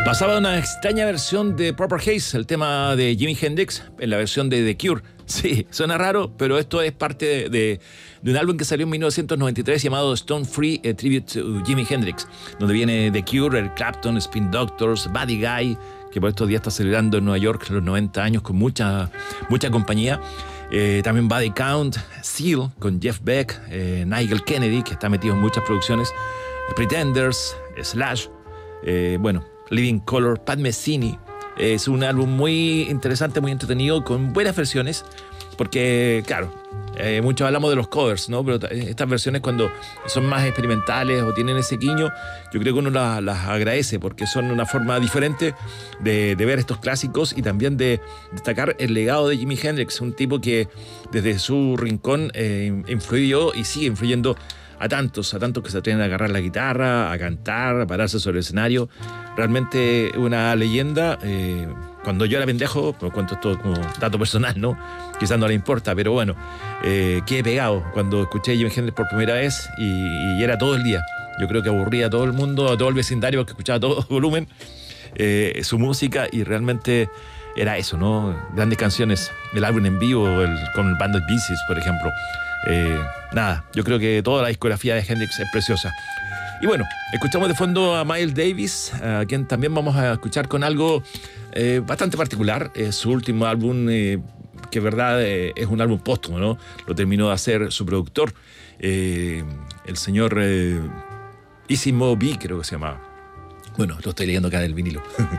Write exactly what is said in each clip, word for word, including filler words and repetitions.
Pasaba una extraña versión de Purple Haze, el tema de Jimi Hendrix, en la versión de The Cure. Sí, suena raro, pero esto es parte de, de, de un álbum que salió en mil novecientos noventa y tres llamado Stone Free, a Tribute to Jimi Hendrix, donde viene The Cure, Eric Clapton, Spin Doctors, Buddy Guy, que por estos días está celebrando en Nueva York los noventa años con mucha, mucha compañía. Eh, también Body Count, Seal con Jeff Beck, eh, Nigel Kennedy, que está metido en muchas producciones, Pretenders, Slash, eh, bueno, Living Color, Pat Metheny. Es un álbum muy interesante, muy entretenido, con buenas versiones, porque, claro, eh, muchos hablamos de los covers, ¿no? Pero estas versiones, cuando son más experimentales o tienen ese guiño, yo creo que uno las, las agradece, porque son una forma diferente de, de ver estos clásicos y también de destacar el legado de Jimi Hendrix, un tipo que desde su rincón eh, influyó y sigue influyendo a tantos, a tantos que se atreven a agarrar la guitarra, a cantar, a pararse sobre el escenario. Realmente una leyenda. Eh, cuando yo era pendejo, me cuento esto como dato personal, ¿no? Quizás no le importa, pero bueno, eh, quedé pegado cuando escuché a Jimi Hendrix por primera vez y, y era todo el día. Yo creo que aburría a todo el mundo, a todo el vecindario que escuchaba a todo volumen eh, su música, y realmente era eso, ¿no? Grandes canciones, el álbum en vivo, el, con el Band of Pieces, por ejemplo. Eh, nada, yo creo que toda la discografía de Hendrix es preciosa. Y bueno, escuchamos de fondo a Miles Davis, a quien también vamos a escuchar con algo eh, bastante particular. Es su último álbum, eh, que en verdad eh, es un álbum póstumo, ¿no? Lo terminó de hacer su productor, eh, el señor eh, Easy Mo Bee, creo que se llamaba. Bueno, lo estoy leyendo acá en el vinilo.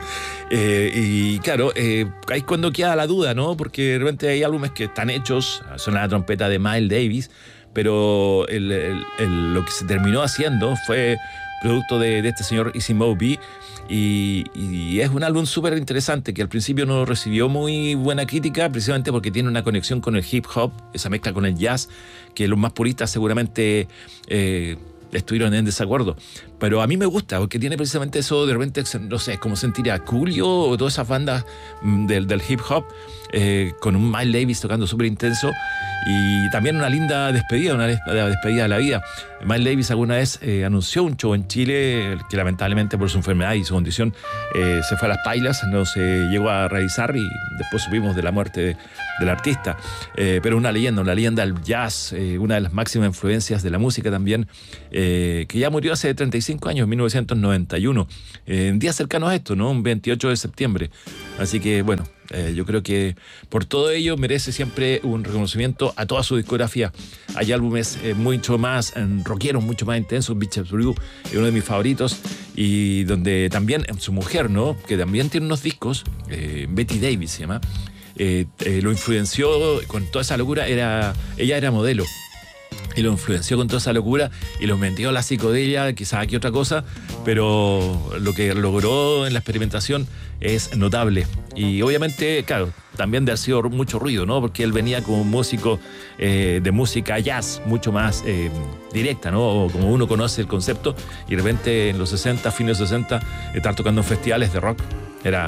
eh, y claro, eh, ahí es cuando queda la duda, ¿no? Porque de repente hay álbumes que están hechos, suena la trompeta de Miles Davis, pero el, el, el, lo que se terminó haciendo fue producto de, de este señor Easy Mo Bee, y, y es un álbum súper interesante que al principio no recibió muy buena crítica, precisamente porque tiene una conexión con el hip hop, esa mezcla con el jazz, que los más puristas seguramente Eh, estuvieron en desacuerdo, pero a mí me gusta porque tiene precisamente eso. De repente, no sé, es como sentir a Coolio o todas esas bandas del, del hip hop, eh, con un Miles Davis tocando súper intenso, y también una linda despedida, una despedida de la vida. Miles Davis alguna vez eh, anunció un show en Chile que lamentablemente por su enfermedad y su condición eh, se fue a las pailas, no se llegó a realizar, y después supimos de la muerte de, del artista, eh, pero una leyenda, una leyenda del jazz, eh, una de las máximas influencias de la música también, eh, que ya murió hace treinta y cinco años, en mil novecientos noventa y uno, eh, en días cercanos a esto, ¿no? Un veintiocho de septiembre. Así que bueno, eh, yo creo que por todo ello merece siempre un reconocimiento a toda su discografía. Hay álbumes eh, mucho más eh, rockeros, mucho más intensos. Beaches Brew es uno de mis favoritos, y donde también su mujer, ¿no? Que también tiene unos discos, eh, Betty Davis se llama, eh, eh, lo influenció con toda esa locura. Era, ella era modelo y lo influenció con toda esa locura y lo metió a la psicodelia, quizás aquí otra cosa, pero lo que logró en la experimentación es notable. Y obviamente, claro, también de haber sido mucho ruido, ¿no? Porque él venía como músico eh, de música jazz, mucho más eh, directa, ¿no? O como uno conoce el concepto, y de repente en los sesenta, fines de los sesenta, estar tocando en festivales de rock era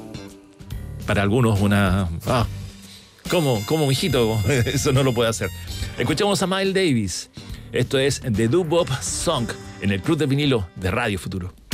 para algunos una... Ah, ¿Cómo? ¿Cómo, mijito? Eso no lo puede hacer. Escuchamos a Miles Davis. Esto es The Doo Wop Song en el Club de Vinilo de Radio Futuro.